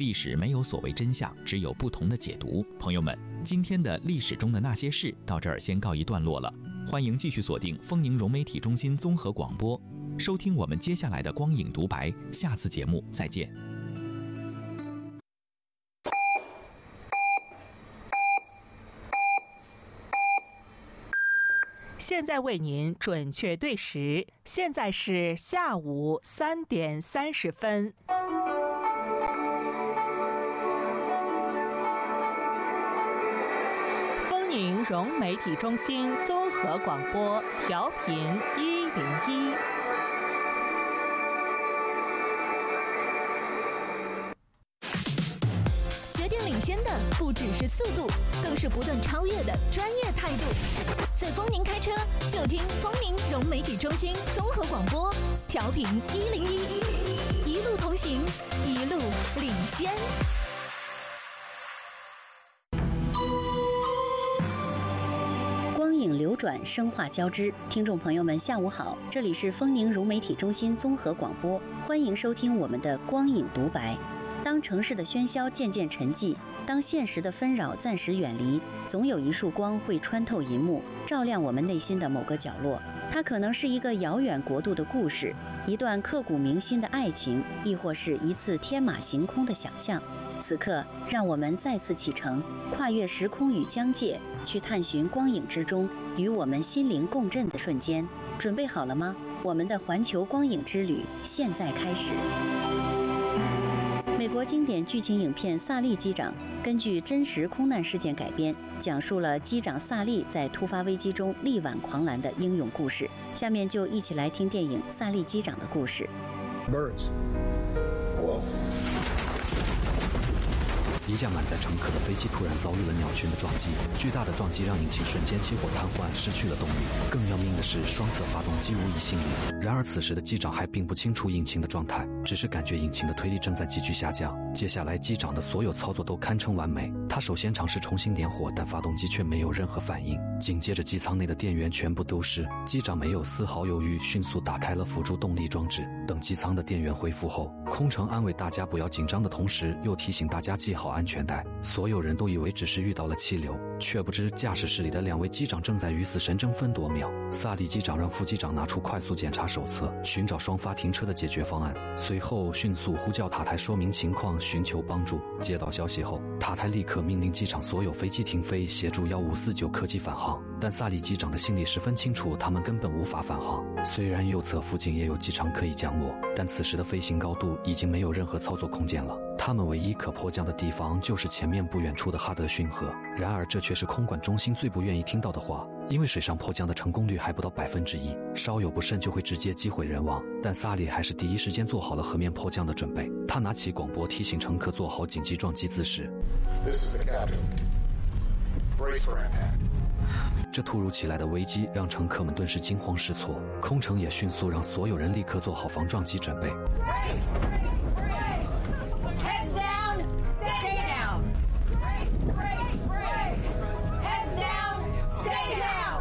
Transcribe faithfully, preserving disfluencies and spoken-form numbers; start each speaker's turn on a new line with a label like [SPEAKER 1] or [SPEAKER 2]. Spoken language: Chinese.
[SPEAKER 1] 历史没有所谓真相，只有不同的解读。朋友们，今天的历史中的那些事到这儿先告一段落了。欢迎继续锁定丰宁融媒体中心综合广播，收听我们接下来的光影独白。下次节目再见。
[SPEAKER 2] 现在为您准确对时，现在是下午三点三十分。丰宁融媒体中心综合广播，调频一零一。
[SPEAKER 3] 决定领先的不只是速度，更是不断超越的专业态度。在丰宁开车，就听丰宁融媒体中心综合广播，调频一零一，一路同行，一路领先。
[SPEAKER 4] 光影流转，声画交织。听众朋友们，下午好，这里是丰宁融媒体中心综合广播，欢迎收听我们的光影独白。当城市的喧嚣渐渐沉寂，当现实的纷扰暂时远离，总有一束光会穿透银幕，照亮我们内心的某个角落。它可能是一个遥远国度的故事，一段刻骨铭心的爱情，亦或是一次天马行空的想象。此刻，让我们再次启程，跨越时空与疆界，去探寻光影之中与我们心灵共振的瞬间。准备好了吗？我们的环球光影之旅现在开始。美国经典剧情影片《萨利机长》根据真实空难事件改编，讲述了机长萨利在突发危机中力挽狂澜的英勇故事。下面就一起来听电影《萨利机长》的故事。
[SPEAKER 5] Birds. Hello.
[SPEAKER 6] 一架满载乘客的飞机突然遭遇了鸟群的撞击，巨大的撞击让引擎瞬间起火瘫痪，失去了动力。更要命的是，双侧发动机无一幸免。然而此时的机长还并不清楚引擎的状态，只是感觉引擎的推力正在急剧下降。接下来机长的所有操作都堪称完美，他首先尝试重新点火，但发动机却没有任何反应。紧接着机舱内的电源全部丢失，机长没有丝毫犹豫，迅速打开了辅助动力装置。等机舱的电源恢复后，空乘安慰大家不要紧张的同时，又提醒大家系好安全带。所有人都以为只是遇到了气流，却不知驾驶室里的两位机长正在与死神争分夺秒。萨利机长让副机长拿出快速检查手册，寻找双发停车的解决方案，随后迅速呼叫塔台说明情况，寻求帮助。接到消息后，塔台立刻命令机场所有飞机停飞，协助一五四九客机返航。但萨利机长的心里十分清楚，他们根本无法返航。虽然右侧附近也有机场可以降落，但此时的飞行高度已经没有任何操作空间了。他们唯一可迫降的地方就是前面不远处的哈德逊河。然而这却是空管中心最不愿意听到的话，因为水上迫降的成功率还不到百分之一，稍有不慎就会直接击毁人亡。但萨利还是第一时间做好了河面迫降的准备，他拿起广播提醒乘客做好紧急撞击姿势。
[SPEAKER 5] This is the captain. Brace for impact.
[SPEAKER 6] 这突如其来的危机让乘客们顿时惊慌失措，空乘也迅速让所有人立刻做好防撞击准备。
[SPEAKER 7] Heads down, stay down. Brace, brace, brace. Heads down, stay down.